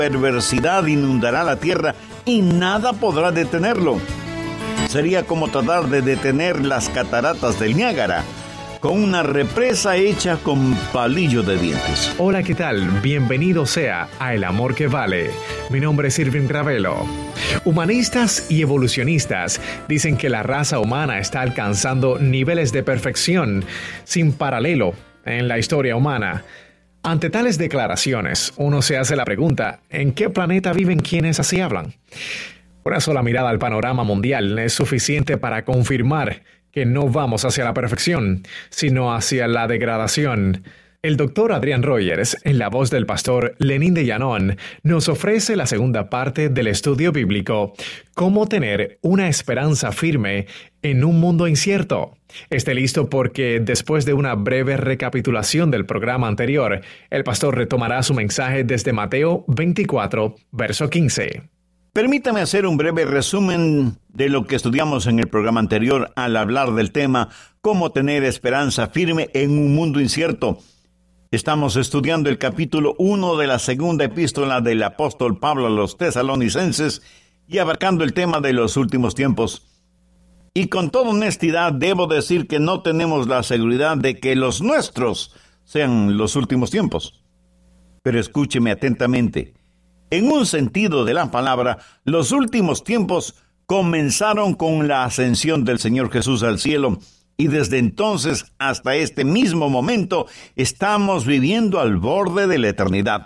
perversidad inundará la tierra y nada podrá detenerlo. Sería como tratar de detener las cataratas del Niágara con una represa hecha con palillo de dientes. Hola, ¿qué tal? Bienvenido sea a El Amor que Vale. Mi nombre es Irving Ravelo. Humanistas y evolucionistas dicen que la raza humana está alcanzando niveles de perfección sin paralelo en la historia humana. Ante tales declaraciones, uno se hace la pregunta, ¿en qué planeta viven quienes así hablan? Una sola mirada al panorama mundial es suficiente para confirmar que no vamos hacia la perfección, sino hacia la degradación. El doctor Adrian Rogers, en la voz del pastor Lenín de Llanón, nos ofrece la segunda parte del estudio bíblico, Cómo tener una esperanza firme en un mundo incierto. Esté listo porque después de una breve recapitulación del programa anterior, el pastor retomará su mensaje desde Mateo 24, verso 15. Permítame hacer un breve resumen de lo que estudiamos en el programa anterior al hablar del tema Cómo tener esperanza firme en un mundo incierto. Estamos estudiando el capítulo 1 de la segunda epístola del apóstol Pablo a los tesalonicenses y abarcando el tema de los últimos tiempos. Y con toda honestidad debo decir que no tenemos la seguridad de que los nuestros sean los últimos tiempos. Pero escúcheme atentamente. En un sentido de la palabra, los últimos tiempos comenzaron con la ascensión del Señor Jesús al cielo, y desde entonces hasta este mismo momento estamos viviendo al borde de la eternidad.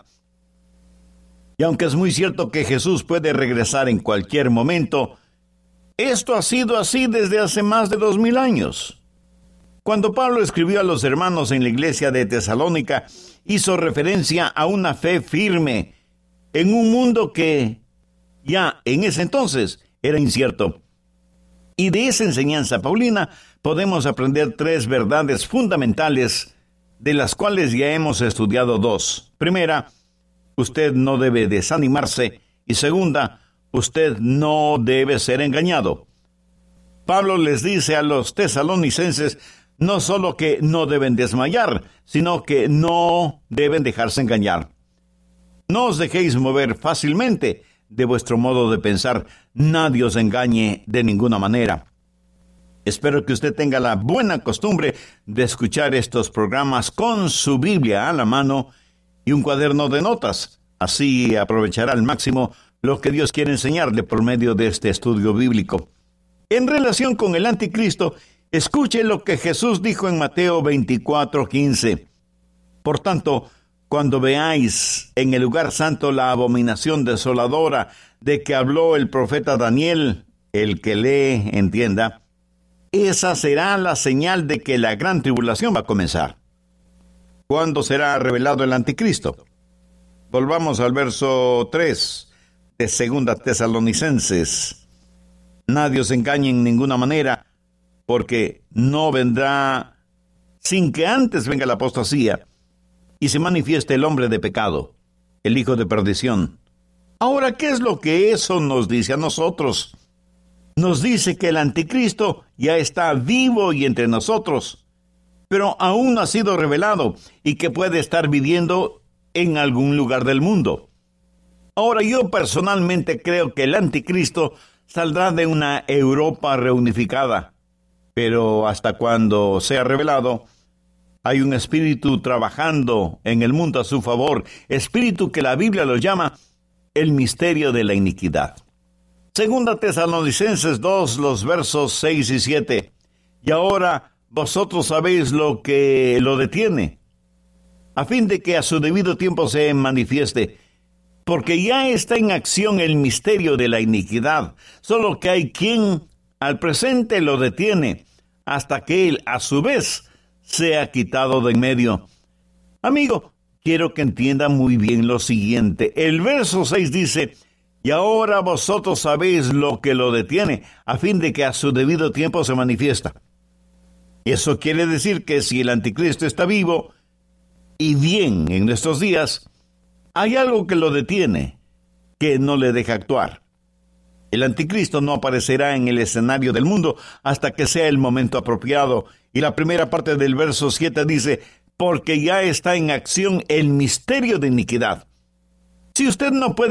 Y aunque es muy cierto que Jesús puede regresar en cualquier momento, esto ha sido así desde hace más de 2000 años. Cuando Pablo escribió a los hermanos en la iglesia de Tesalónica, hizo referencia a una fe firme en un mundo que ya en ese entonces era incierto. Y de esa enseñanza paulina podemos aprender 3 verdades fundamentales, de las cuales ya hemos estudiado 2. Primera, usted no debe desanimarse. Y segunda, usted no debe ser engañado. Pablo les dice a los tesalonicenses no solo que no deben desmayar, sino que no deben dejarse engañar. No os dejéis mover fácilmente de vuestro modo de pensar. Nadie os engañe de ninguna manera. Espero que usted tenga la buena costumbre de escuchar estos programas con su Biblia a la mano y un cuaderno de notas. Así aprovechará al máximo lo que Dios quiere enseñarle por medio de este estudio bíblico. En relación con el anticristo, escuche lo que Jesús dijo en Mateo 24:15. Por tanto, cuando veáis en el lugar santo la abominación desoladora de que habló el profeta Daniel, el que lee, entienda, esa será la señal de que la gran tribulación va a comenzar. ¿Cuándo será revelado el anticristo? Volvamos al verso 3 de 2 Tesalonicenses. Nadie os engañe en ninguna manera, porque no vendrá sin que antes venga la apostasía y se manifieste el hombre de pecado, el hijo de perdición. Ahora, ¿qué es lo que eso nos dice a nosotros? Nos dice que el anticristo ya está vivo y entre nosotros, pero aún no ha sido revelado y que puede estar viviendo en algún lugar del mundo. Ahora, yo personalmente creo que el anticristo saldrá de una Europa reunificada, pero hasta cuando sea revelado, hay un espíritu trabajando en el mundo a su favor, espíritu que la Biblia lo llama el misterio de la iniquidad. Segunda Tesalonicenses 2, los versos 6 y 7. Y ahora vosotros sabéis lo que lo detiene, a fin de que a su debido tiempo se manifieste, porque ya está en acción el misterio de la iniquidad, solo que hay quien al presente lo detiene, hasta que él a su vez sea quitado de en medio. Amigo, quiero que entienda muy bien lo siguiente. El verso 6 dice: y ahora vosotros sabéis lo que lo detiene, a fin de que a su debido tiempo se manifiesta. Eso quiere decir que si el anticristo está vivo y bien en nuestros días, hay algo que lo detiene, que no le deja actuar. El anticristo no aparecerá en el escenario del mundo hasta que sea el momento apropiado. Y la primera parte del verso 7 dice: porque ya está en acción el misterio de iniquidad. Si usted no puede